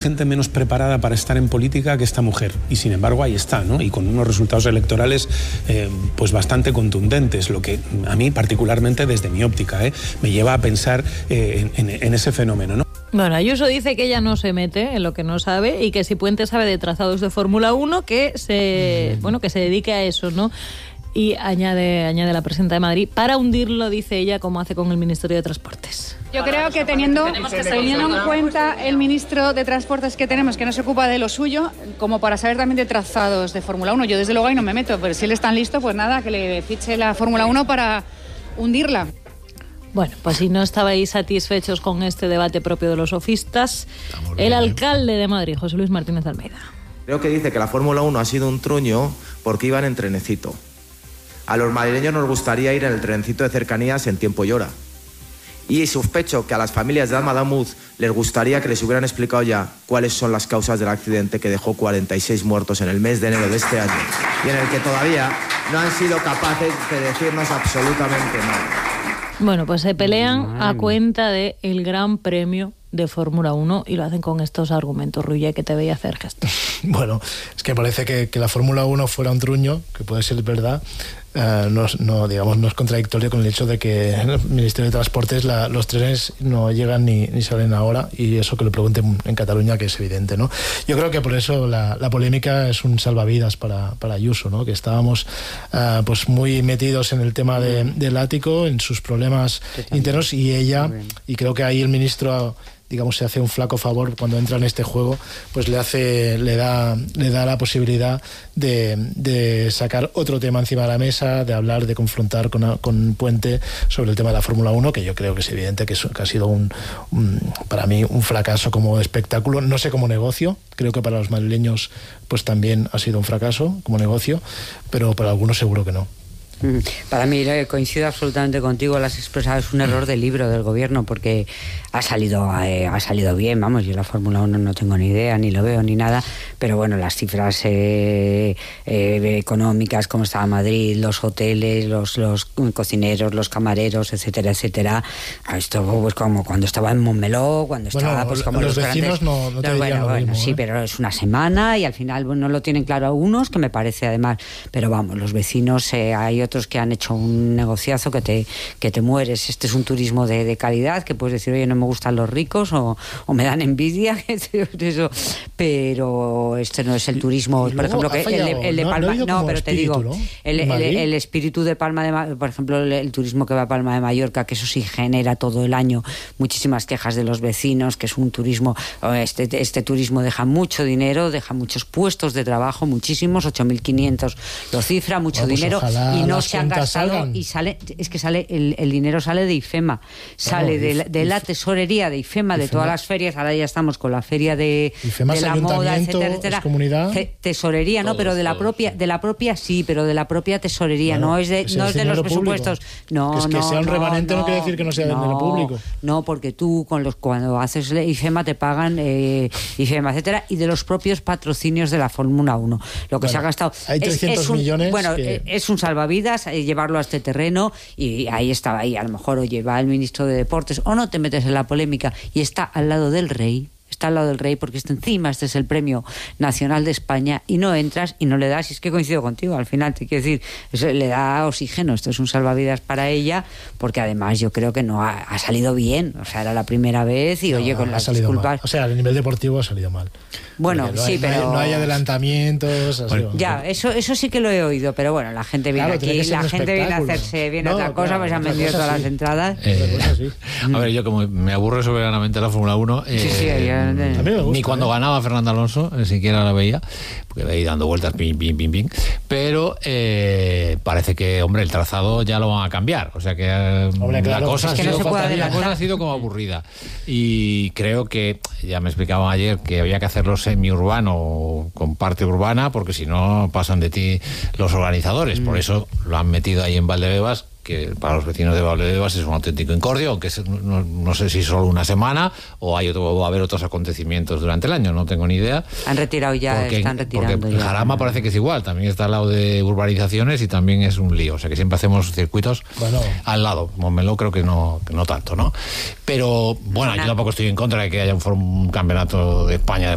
gente menos preparada para estar en política que esta mujer, y sin embargo ahí está, ¿no? Y con unos resultados electorales pues bastante contundentes, lo que a mí particularmente desde mi óptica me lleva a pensar en ese fenómeno, ¿no? Bueno, Ayuso dice que ella no se mete en lo que no sabe y que si Puente sabe de trazados de Fórmula 1 que se dedique a eso, ¿no? Y añade la presidenta de Madrid, para hundirlo, dice ella, como hace con el Ministerio de Transportes. Yo creo que teniendo en cuenta el ministro de Transportes que tenemos, que no se ocupa de lo suyo, como para saber también de trazados de Fórmula 1, yo desde luego ahí no me meto, pero si él es tan listo, pues nada, que le fiche la Fórmula 1 para hundirla. Bueno, pues si no estabais satisfechos con este debate propio de los sofistas, el alcalde de Madrid, José Luis Martínez Almeida. Creo que dice que la Fórmula 1 ha sido un truño porque iban en trenecito. A los madrileños nos gustaría ir en el trenecito de cercanías en tiempo y hora. Y sospecho que a las familias de Almadamuz les gustaría que les hubieran explicado ya cuáles son las causas del accidente que dejó 46 muertos en el mes de enero de este año y en el que todavía no han sido capaces de decirnos absolutamente nada. Bueno, pues se pelean a cuenta del Gran Premio de Fórmula 1 y lo hacen con estos argumentos. Ruye, que te veía hacer gestos. Bueno, es que parece que la Fórmula 1 fuera un truño, que puede ser verdad, no es contradictorio con el hecho de que en el Ministerio de Transportes los trenes no llegan ni salen ahora, y eso que lo pregunten en Cataluña, que es evidente, ¿no? Yo creo que por eso la polémica es un salvavidas para Ayuso, ¿no? Que estábamos pues muy metidos en el tema del ático, en sus problemas internos, y ella, y creo que ahí el ministro, digamos, se hace un flaco favor cuando entra en este juego, pues le da la posibilidad de sacar otro tema encima de la mesa, de hablar, de confrontar con Puente sobre el tema de la Fórmula 1, que yo creo que es evidente que ha sido para mí un fracaso como espectáculo, no sé, como negocio. Creo que para los madrileños pues también ha sido un fracaso como negocio, pero para algunos seguro que no. Para mí, coincido absolutamente contigo, lo has expresado, es un error del libro del gobierno, porque ha salido bien, vamos, yo la Fórmula 1 no tengo ni idea, ni lo veo, ni nada, pero bueno, las cifras económicas, como estaba Madrid, los hoteles, los cocineros, los camareros, etcétera, etcétera, esto pues como cuando estaba en Montmeló, cuando estaba pues como los vecinos no te dirían lo mismo, sí, pero es una semana y al final no lo tienen claro algunos, que me parece además, pero vamos, los vecinos, hay otros que han hecho un negociazo que te mueres. Este es un turismo de calidad, que puedes decir, oye, no me gustan los ricos o me dan envidia, eso, pero este no es el turismo, por ejemplo, que el de Palma, no, pero te digo, ¿no? el espíritu de Palma de Mallorca, por ejemplo, el turismo que va a Palma de Mallorca, que eso sí genera todo el año muchísimas quejas de los vecinos, que es un turismo, este turismo deja mucho dinero, deja muchos puestos de trabajo, muchísimos, 8.500 lo cifra, mucho dinero, y no se han gastado, y sale el dinero sale de IFEMA, sale de la tesorería de IFEMA, de todas las ferias. Ahora ya estamos con la feria de la moda, etcétera, etcétera. Tesorería, no, pero de la propia sí, pero de la propia tesorería, bueno, no es de los presupuestos. No, que sea un remanente no quiere decir que no sea dinero público. No, porque tú cuando haces IFEMA te pagan IFEMA, etcétera, y de los propios patrocinios de la Fórmula 1. Lo que se ha gastado hay 300 millones. Bueno, es un salvavidas llevarlo a este terreno, y ahí estaba, ahí a lo mejor, oye, va el ministro de Deportes, o no te metes en la polémica, y está al lado del rey, porque está encima, este es el Premio Nacional de España, y no entras y no le das, y es que coincido contigo, al final te quiero decir, eso le da oxígeno, esto es un salvavidas para ella, porque además yo creo que no ha salido bien, o sea, era la primera vez, y oye, con las disculpas mal. O sea, a nivel deportivo ha salido mal. Bueno, sí, pero no hay adelantamientos. Ya, eso sí que lo he oído, pero bueno, la gente viene aquí, la gente viene a hacerse otra cosa, pues han vendido todas las entradas. A ver, yo como me aburre soberanamente la Fórmula 1, ni cuando ganaba Fernando Alonso, ni siquiera la veía, porque veía dando vueltas, ping, pero parece que, hombre, el trazado ya lo van a cambiar, o sea que la cosa ha sido como aburrida, y creo que, ya me explicaban ayer, que había que hacerlo semiurbano con parte urbana, porque si no pasan de ti los organizadores, por eso lo han metido ahí en Valdebebas, que para los vecinos de Valdebebas es un auténtico incordio, aunque no sé si solo una semana o va a haber otros acontecimientos durante el año, no tengo ni idea. Están retirando porque ya. Jarama parece que es igual, también está al lado de urbanizaciones y también es un lío, o sea que siempre hacemos circuitos al lado. Montmeló creo que no tanto, ¿no? Pero bueno, yo tampoco estoy en contra de que haya un campeonato de España de